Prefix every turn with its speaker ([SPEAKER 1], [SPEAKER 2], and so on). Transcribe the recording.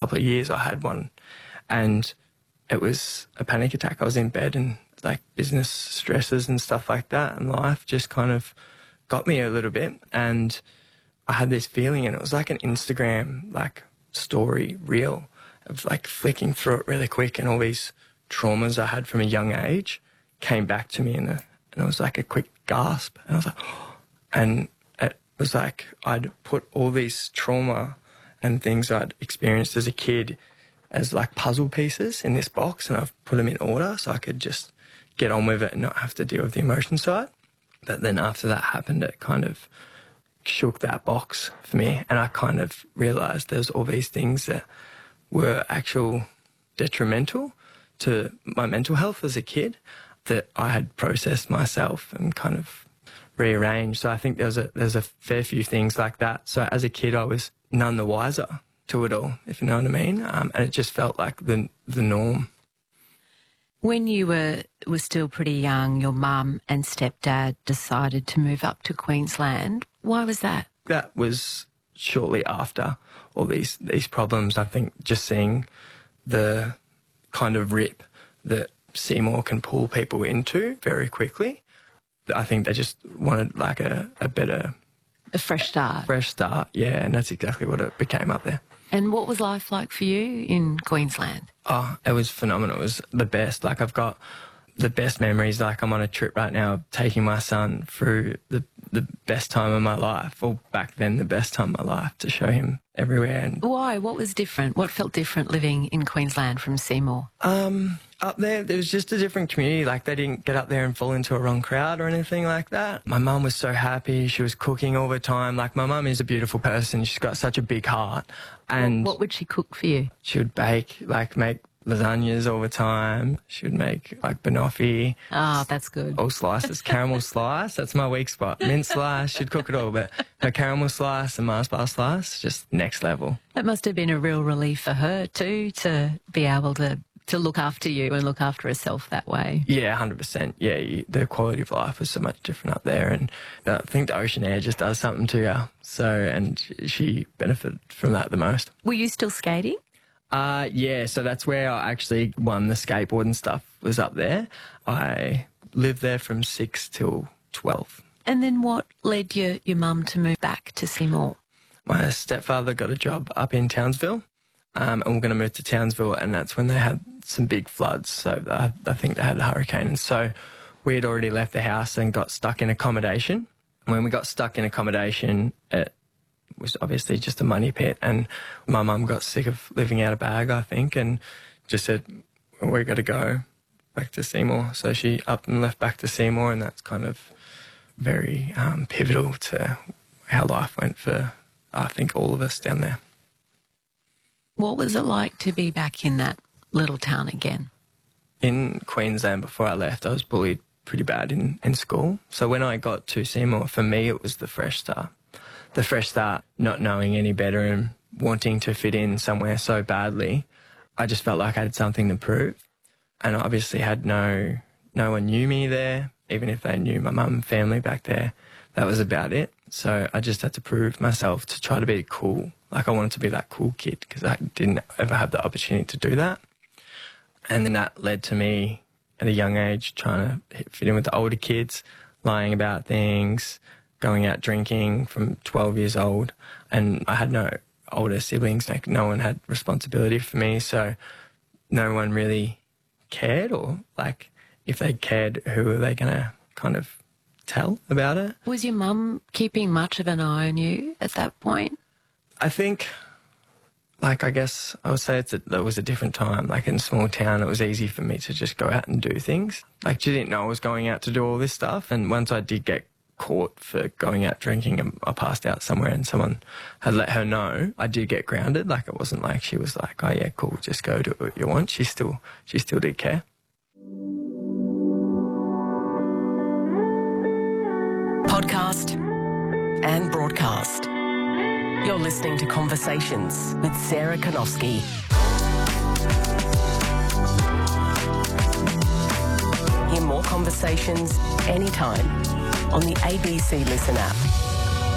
[SPEAKER 1] couple of years I had one, and it was a panic attack. I was in bed and like business stresses and stuff like that and life just kind of got me a little bit, and I had this feeling, and it was like an Instagram like story reel of like flicking through it really quick, and all these traumas I had from a young age came back to me, and it was like a quick gasp, and I was like, oh. And it was like I'd put all these trauma and things I'd experienced as a kid as like puzzle pieces in this box, and I've put them in order so I could just get on with it and not have to deal with the emotion side. But then after that happened, it kind of shook that box for me, and I kind of realised there's all these things that were actual detrimental to my mental health as a kid that I had processed myself and kind of rearranged. So I think there's a fair few things like that. So as a kid, I was none the wiser to it all, if you know what I mean. And it just felt like the norm.
[SPEAKER 2] When you were still pretty young, your mum and stepdad decided to move up to Queensland. Why was that?
[SPEAKER 1] That was shortly after all these problems. I think just seeing the kind of rip that Seymour can pull people into very quickly. I think they just wanted like a better...
[SPEAKER 2] A fresh start.
[SPEAKER 1] Fresh start, yeah, and that's exactly what it became up there.
[SPEAKER 2] And what was life like for you in Queensland?
[SPEAKER 1] Oh, it was phenomenal. It was the best. Like, I've got the best memories. Like, I'm on a trip right now taking my son through the best time of my life, or back then the best time of my life, to show him everywhere. And
[SPEAKER 2] why? What was different? What felt different living in Queensland from Seymour?
[SPEAKER 1] Up there was just a different community. Like, they didn't get up there and fall into a wrong crowd or anything like that. My mum was so happy. She was cooking all the time. Like, my mum is a beautiful person. She's got such a big heart. And
[SPEAKER 2] what would she cook for you?
[SPEAKER 1] She would bake, like make lasagnas all the time. She would make like banoffee.
[SPEAKER 2] Oh, that's good.
[SPEAKER 1] All slices, caramel slice. That's my weak spot. Mint slice. She'd cook it all, but her caramel slice and Mars bar slice, just next level.
[SPEAKER 2] That must have been a real relief for her too, to be able to look after you and look after herself that way.
[SPEAKER 1] Yeah, 100%. Yeah, the quality of life was so much different up there, and I think the ocean air just does something to you. So, and she benefited from that the most.
[SPEAKER 2] Were you still skating?
[SPEAKER 1] Yeah, so that's where I actually won the skateboard and stuff, was up there. I lived there from 6 till 12.
[SPEAKER 2] And then what led your mum to move back to Seymour?
[SPEAKER 1] My stepfather got a job up in Townsville, and we're going to move to Townsville, and that's when they had some big floods. So I think they had a hurricane. And so we had already left the house and got stuck in accommodation. When we got stuck in accommodation, it was obviously just a money pit, and my mum got sick of living out of bag, I think, and just said, well, we got to go back to Seymour. So she up and left back to Seymour, and that's kind of very pivotal to how life went for, I think, all of us down there.
[SPEAKER 2] What was it like to be back in that little town again?
[SPEAKER 1] In Queensland, before I left, I was bullied pretty bad in school. So when I got to Seymour, for me, it was the fresh start. The fresh start, not knowing any better and wanting to fit in somewhere so badly. I just felt like I had something to prove. And I obviously had no one knew me there. Even if they knew my mum and family back there, that was about it. So I just had to prove myself to try to be cool. Like, I wanted to be that cool kid because I didn't ever have the opportunity to do that. And then that led to me at a young age trying to fit in with the older kids, lying about things, going out drinking from 12 years old. And I had no older siblings. Like, no one had responsibility for me. So no one really cared, or like, if they cared, who were they going to kind of tell about it?
[SPEAKER 2] Was your mum keeping much of an eye on you at that point?
[SPEAKER 1] I think, like, I guess I would say that was a different time. Like, in a small town, it was easy for me to just go out and do things. Like, she didn't know I was going out to do all this stuff. And once I did get caught for going out drinking and I passed out somewhere and someone had let her know, I did get grounded. Like, it wasn't like she was like, oh yeah, cool, just go do what you want. She still did care.
[SPEAKER 3] Podcast and broadcast. You're listening to Conversations with Sarah Konofsky. Hear more conversations anytime on the ABC Listen app.